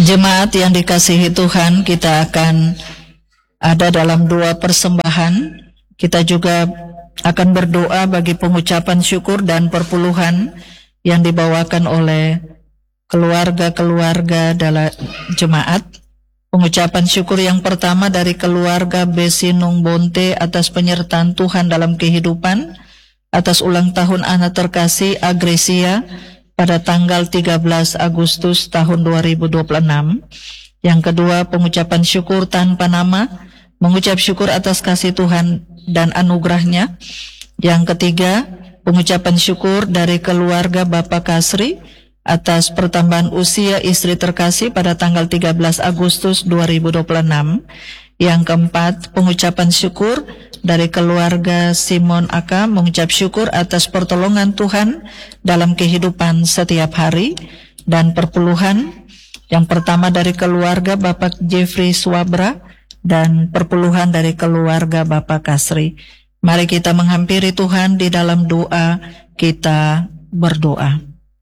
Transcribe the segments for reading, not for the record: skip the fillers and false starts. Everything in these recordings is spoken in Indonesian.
Jemaat yang dikasihi Tuhan, kita akan ada dalam dua persembahan. Kita juga akan berdoa bagi pengucapan syukur dan perpuluhan yang dibawakan oleh keluarga-keluarga dalam jemaat. Pengucapan syukur yang pertama dari keluarga Besinung Bonte atas penyertaan Tuhan dalam kehidupan, atas ulang tahun anak terkasih Agresia pada tanggal 13 Agustus tahun 2026. Yang kedua, pengucapan syukur tanpa nama, mengucap syukur atas kasih Tuhan dan anugerahnya. Yang ketiga, pengucapan syukur dari keluarga Bapak Kasri atas pertambahan usia istri terkasih pada tanggal 13 Agustus 2026. Yang keempat, pengucapan syukur dari keluarga Simon Aka, mengucap syukur atas pertolongan Tuhan dalam kehidupan setiap hari. Dan perpuluhan yang pertama dari keluarga Bapak Jeffrey Swabra dan perpuluhan dari keluarga Bapak Kasri. Mari kita menghampiri Tuhan di dalam doa, kita berdoa.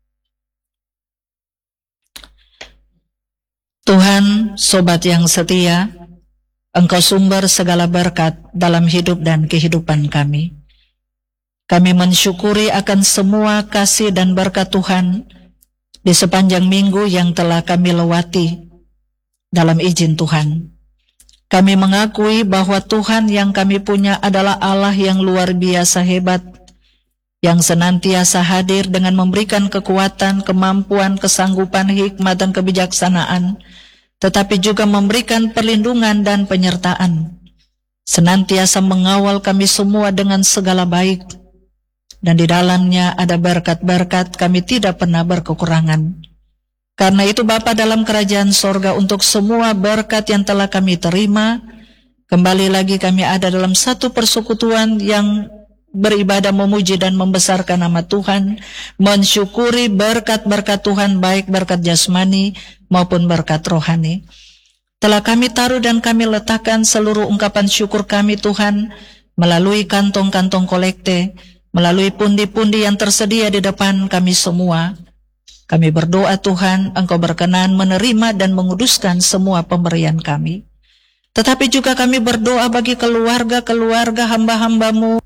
Tuhan, sobat yang setia, Engkau sumber segala berkat dalam hidup dan kehidupan kami. Kami mensyukuri akan semua kasih dan berkat Tuhan di sepanjang minggu yang telah kami lewati dalam izin Tuhan. Kami mengakui bahwa Tuhan yang kami punya adalah Allah yang luar biasa hebat, yang senantiasa hadir dengan memberikan kekuatan, kemampuan, kesanggupan, hikmat, dan kebijaksanaan, tetapi juga memberikan perlindungan dan penyertaan, senantiasa mengawal kami semua dengan segala baik, dan di dalamnya ada berkat-berkat, kami tidak pernah berkekurangan. Karena itu Bapa dalam kerajaan sorga, untuk semua berkat yang telah kami terima, kembali lagi kami ada dalam satu persekutuan yang beribadah memuji dan membesarkan nama Tuhan, mensyukuri berkat-berkat Tuhan, baik berkat jasmani maupun berkat rohani. Telah kami taruh dan kami letakkan seluruh ungkapan syukur kami Tuhan melalui kantong-kantong kolekte, melalui pundi-pundi yang tersedia di depan kami semua. Kami berdoa Tuhan, Engkau berkenan menerima dan menguduskan semua pemberian kami. Tetapi juga kami berdoa bagi keluarga-keluarga hamba-hamba-Mu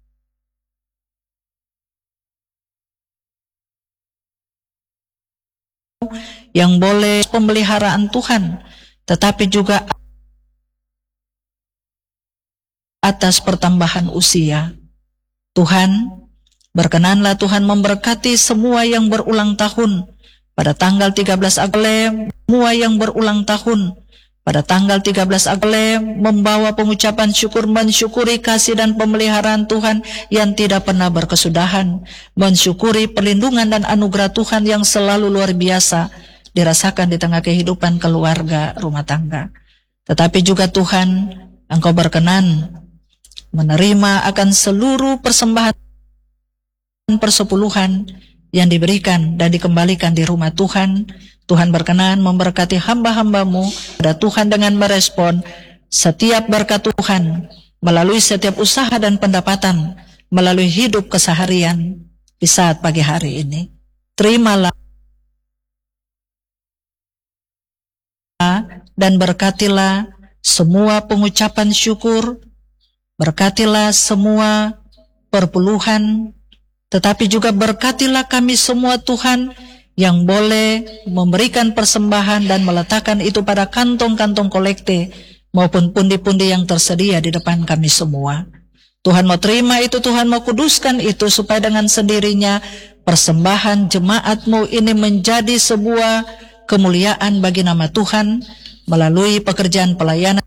yang boleh pemeliharaan Tuhan, tetapi juga atas pertambahan usia. Tuhan, berkenanlah Tuhan memberkati semua yang berulang tahun pada tanggal 13 Agustus, semua yang berulang tahun pada tanggal 13 Agustus membawa pengucapan syukur, mensyukuri kasih dan pemeliharaan Tuhan yang tidak pernah berkesudahan, mensyukuri perlindungan dan anugerah Tuhan yang selalu luar biasa dirasakan di tengah kehidupan keluarga rumah tangga. Tetapi juga Tuhan, Engkau berkenan menerima akan seluruh persembahan persepuluhan yang diberikan dan dikembalikan di rumah Tuhan. Tuhan berkenan memberkati hamba-hamba-Mu pada Tuhan dengan merespon setiap berkat Tuhan melalui setiap usaha dan pendapatan, melalui hidup keseharian di saat pagi hari ini. Terimalah dan berkatilah semua pengucapan syukur, berkatilah semua perpuluhan, tetapi juga berkatilah kami semua Tuhan yang boleh memberikan persembahan dan meletakkan itu pada kantong-kantong kolekte maupun pundi-pundi yang tersedia di depan kami semua. Tuhan mau terima itu, Tuhan mau kuduskan itu, supaya dengan sendirinya persembahan jemaat-Mu ini menjadi sebuah kemuliaan bagi nama Tuhan melalui pekerjaan pelayanan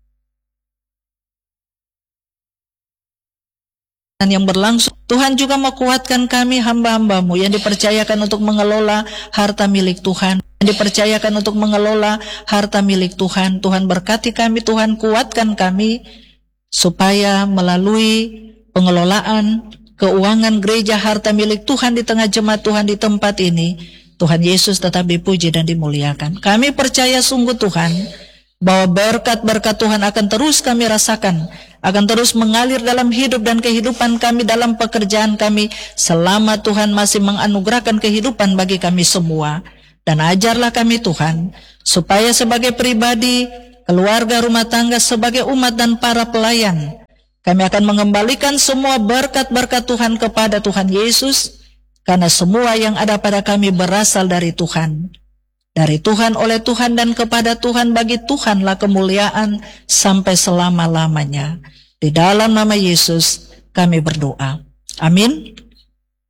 yang berlangsung. Tuhan juga mau kuatkan kami hamba-hamba-Mu yang dipercayakan untuk mengelola harta milik Tuhan, yang dipercayakan untuk mengelola harta milik Tuhan. Tuhan berkati kami, Tuhan kuatkan kami supaya melalui pengelolaan keuangan gereja harta milik Tuhan di tengah jemaat Tuhan di tempat ini, Tuhan Yesus tetap dipuji dan dimuliakan. Kami percaya sungguh Tuhan bahwa berkat-berkat Tuhan akan terus kami rasakan, akan terus mengalir dalam hidup dan kehidupan kami, dalam pekerjaan kami, selama Tuhan masih menganugerahkan kehidupan bagi kami semua. Dan ajarlah kami Tuhan, supaya sebagai pribadi, keluarga, rumah tangga, sebagai umat dan para pelayan, kami akan mengembalikan semua berkat-berkat Tuhan kepada Tuhan Yesus, karena semua yang ada pada kami berasal dari Tuhan. Dari Tuhan, oleh Tuhan, dan kepada Tuhan, bagi Tuhanlah kemuliaan sampai selama-lamanya. Di dalam nama Yesus kami berdoa. Amin.